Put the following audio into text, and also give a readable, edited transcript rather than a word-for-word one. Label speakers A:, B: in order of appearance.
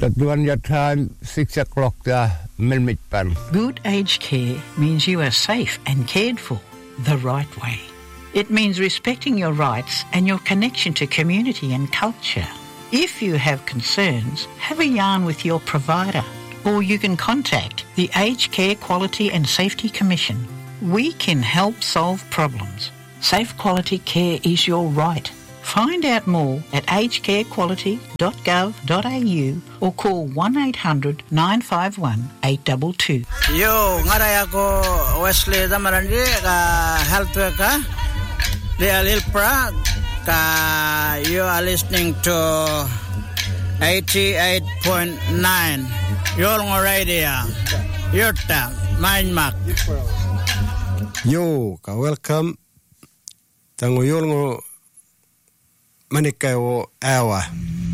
A: Tatuan your time 6 o'clock Milmitpan.
B: Good aged care means you are safe and cared for the right way. It means respecting your rights and your connection to community and culture. If you have concerns, have a yarn with your provider, or you can contact the Aged Care Quality and Safety Commission. We can help solve problems. Safe quality care is your right. Find out more at agedcarequality.gov.au or call 1-800 951 822.
C: Yo, ngaray ako Wesley Damarandi ka health worker. Real Ilpra ka you are listening to 88.9 your radio. Your town, Mindmark.
D: Yo, ka welcome. Tango yolngo Manikayo awa